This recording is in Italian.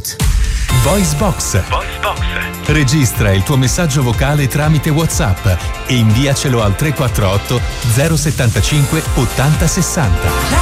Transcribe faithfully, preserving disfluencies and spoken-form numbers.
Aiut! VoiceBox. VoiceBox. Registra il tuo messaggio vocale tramite WhatsApp e inviacelo al tre quattro otto zero settantacinque ottanta sessanta.